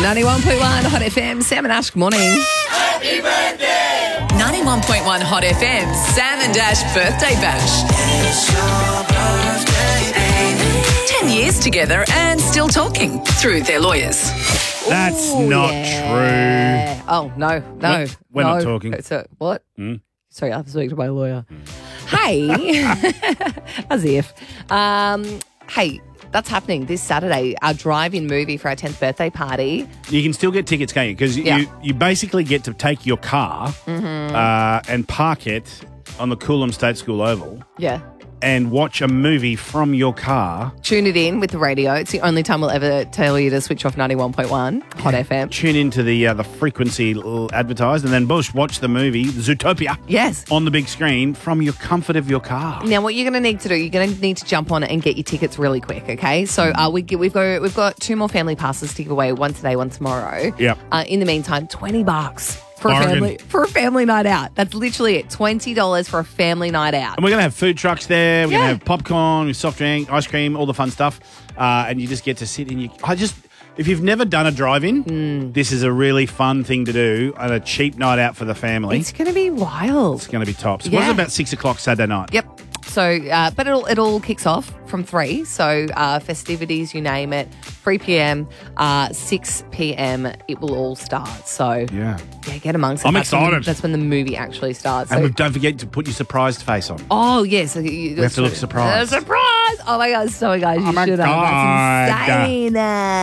91.1 Hot FM, Sam and Ash, good morning. Happy birthday! 91.1 Hot FM, Sam and Ash birthday bash. It's your birthday, baby. 10 years together and still talking through their lawyers. That's Ooh, not yeah. Oh, no. We're not talking. So, what? Sorry, I have to speak to my lawyer. Hey, as if. Hey, that's happening this Saturday, our drive-in movie for our 10th birthday party. You can still get tickets, can't you? Because you basically get to take your car and park it on the Coolum State School Oval Yeah. and watch a movie from your car. Tune it in with the radio. It's the only time we'll ever tell you to switch off 91.1 Hot FM. Tune into the frequency advertised and then watch the movie Zootopia Yes. on the big screen from your comfort of your car. Now, what you're going to need to do, you're going to need to jump on it and get your tickets really quick, okay? So we've got 2 more family passes to give away, one today, one tomorrow. Yep. In the meantime, $20 for Bargain. for a family night out. That's literally it. $20 for a family night out. And we're going to have food trucks there. We're Yeah. going to have popcorn, soft drink, ice cream, all the fun stuff. And you just get to sit in if you've never done a drive-in, this is a really fun thing to do on a cheap night out for the family. It's going to be wild. It's going to be tops. Yeah. It was about 6 o'clock Saturday night. Yep. So, but it all kicks off from 3. So, festivities, you name it, 3 p.m., 6 p.m., it will all start. So, Yeah. get amongst it. I'm That's excited. That's when the movie actually starts. And So, don't forget to put your surprised face on. oh, yes. We have to look surprised. Surprise! Oh, my God. So, guys, you Oh, my should have. God. That's insane.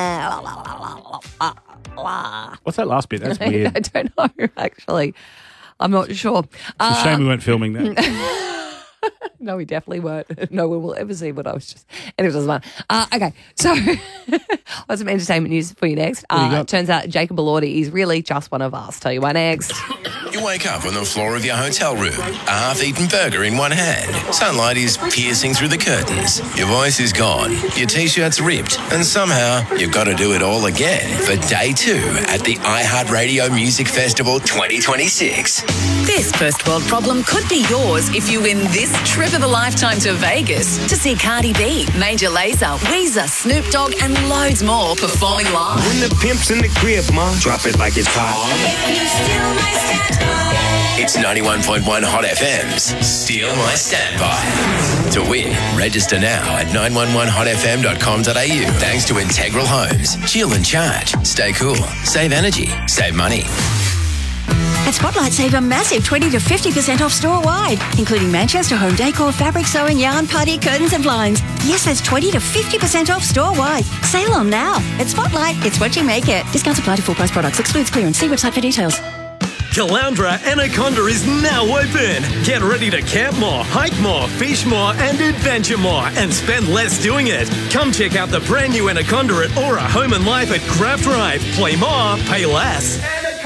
What's that last bit? That's weird. I don't know, actually. I'm not sure. It's a shame we weren't filming that. No, we definitely weren't. No one will ever see what I was just... Anyway, it doesn't matter. Okay, so I've got some entertainment news for you next. What do you got? Turns out Jacob Elordi is really just one of us. Tell you why next. You wake up on the floor of your hotel room, a half-eaten burger in one hand. Sunlight is piercing through the curtains. Your voice is gone, your T-shirt's ripped, and somehow you've got to do it all again for day 2 at the iHeartRadio Music Festival 2026. This first world problem could be yours if you win this trip of a lifetime to Vegas to see Cardi B, Major Lazer, Weezer, Snoop Dogg, and loads more performing live. When the pimp's in the crib, ma, drop it like it's hot. It's 91.1 Hot FM's Steal My Standby. To win, register now at 911hotfm.com.au. Thanks to Integral Homes. Chill and charge. Stay cool. Save energy. Save money. At Spotlight, save a massive 20 to 50% off store-wide, including Manchester home decor, fabric sewing, yarn, party, curtains and blinds. Yes, that's 20 to 50% off store-wide. Sale on now. At Spotlight, it's what you make it. Discounts apply to full-price products. Excludes clearance. See website for details. Caloundra Anaconda is now open. Get ready to camp more, hike more, fish more, and adventure more, and spend less doing it. Come check out the brand new Anaconda at Aura Home and Life at Craft Drive. Play more, pay less.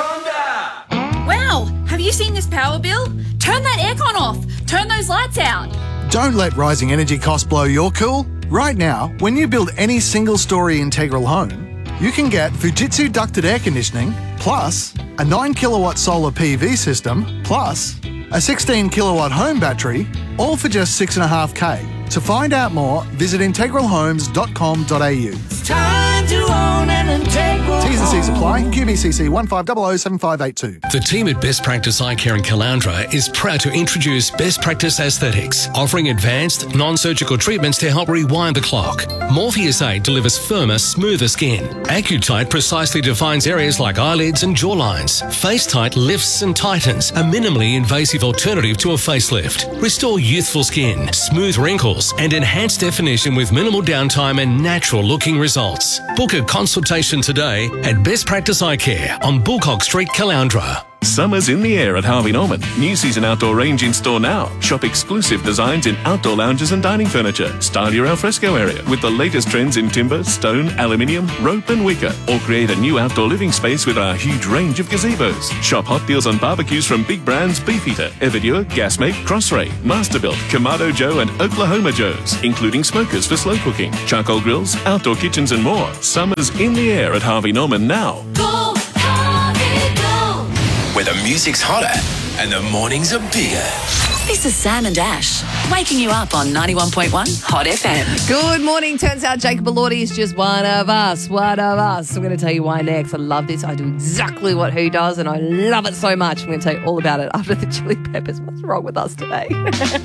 Wow, have you seen this power bill? Turn that aircon off. Turn those lights out. Don't let rising energy costs blow your cool. Right now, when you build any single-storey integral home, you can get Fujitsu ducted air conditioning, plus a 9-kilowatt solar PV system, plus a 16-kilowatt home battery, all for just $6.5K. To find out more, visit integralhomes.com.au. Time to own an integral. T's and C's apply. QBCC 15007582. The team at Best Practice Eye Care in Caloundra is proud to introduce Best Practice Aesthetics, offering advanced, non-surgical treatments to help rewind the clock. Morpheus 8 delivers firmer, smoother skin. AccuTight precisely defines areas like eyelids and jawlines. FaceTight lifts and tightens, a minimally invasive alternative to a facelift. Restore youthful skin, smooth wrinkles, and enhanced definition with minimal downtime and natural-looking results. Book a consultation today at Best Practice Eye Care on Bullcock Street, Caloundra. Summer's in the air at Harvey Norman. New season outdoor range in store now. Shop exclusive designs in outdoor lounges and dining furniture. Style your alfresco area with the latest trends in timber, stone, aluminium, rope and wicker. Or create a new outdoor living space with our huge range of gazebos. Shop hot deals on barbecues from big brands Beefeater, Everdure, Gasmate, Crossray, Masterbuilt, Kamado Joe and Oklahoma Joe's, including smokers for slow cooking, charcoal grills, outdoor kitchens and more. Summer's in the air at Harvey Norman now. Go, Harvey, go. Where the music's hotter and the mornings are bigger. This is Sam and Ash, waking you up on 91.1 Hot FM. Good morning. Turns out Jacob Elordi is just one of us. One of us. I'm going to tell you why next. I love this. I do exactly what he does, and I love it so much. I'm going to tell you all about it after the Chili Peppers. What's wrong with us today?